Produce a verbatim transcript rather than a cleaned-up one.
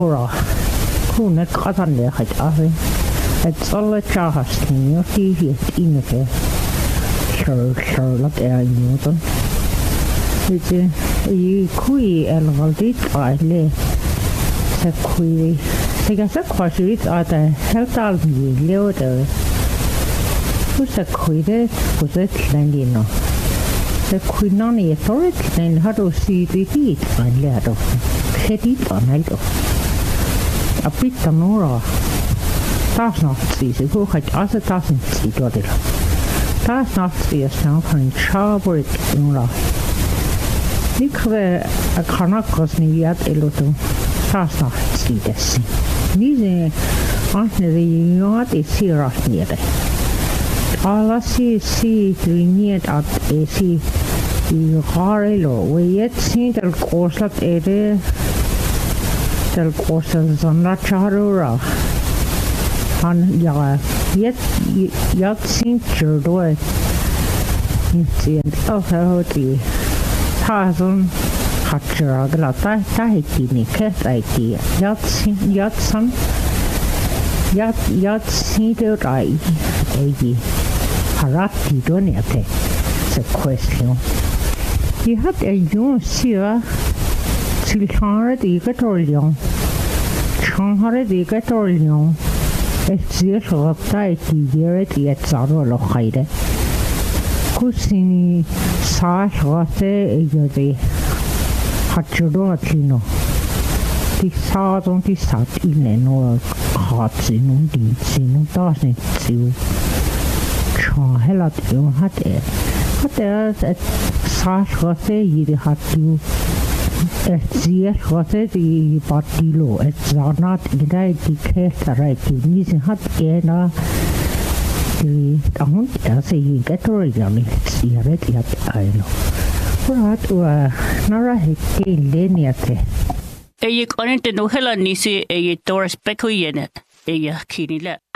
ora kuna katan le hat ahe et alle chahas ni ti het inke sure sure lat er newton ite i kui el valdit ale se kui se gasa kwasuit ata heltal ni leoder se kui de kuset landino se kui nani authority then how to see the it ale ado hedit aneldo a bit nora tas not see se go hat as a tas see dodel tas not see a sound kan chabrit nora nikve a kanakos ni yat eloto tas not see this ni ze antne de yot e sirat ni de ala si si triniet at e si i harelo we yet sin del korsat ede del korsat zanna charura han ja yet yat sin churdo in of hoti tazon hatchera de la ta ta hiti ni ke taiti yat sin yat san yat yat sin de rai egi harati donete se question you have a young sia til hare de gatorion chon hare de gatorion et sia shopta et yeret et zaro lo khaide kusini sa shote e yode hatchudo atlino ti sa don ti sat ineno khatsin di sinu tasne tsiu chon helat yo hate hate et sa shote yide hatu et sia shote di patilo et zanat idai di khetara ti ni hat ena di tahun ase yigator yami siaret yat aino rat wa nara heke leniate e yik onente no hela nisi e yitor spekuyenet e yakini la